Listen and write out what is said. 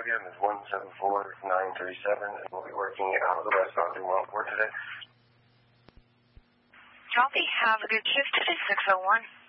again is 174937, and we'll be working out of the west on 314 today. Copy. Have a good shift today, 601.